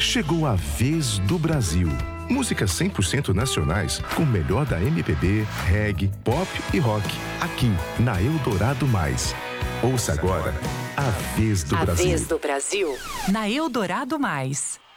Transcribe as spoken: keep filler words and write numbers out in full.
Chegou a vez do Brasil. Músicas cem por cento nacionais com o melhor da M P B, reggae, pop e rock. Aqui, na Eldorado Mais. Ouça agora a Vez do A Brasil. Vez do Brasil. Na Eldorado Mais.